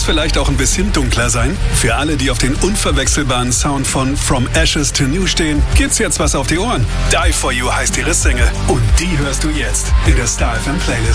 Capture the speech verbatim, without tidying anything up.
Muss vielleicht auch ein bisschen dunkler sein? Für alle, die auf den unverwechselbaren Sound von From Ashes to New stehen, gibt's jetzt was auf die Ohren. Die For You heißt ihre Single und die hörst du jetzt in der Star F M Playlist.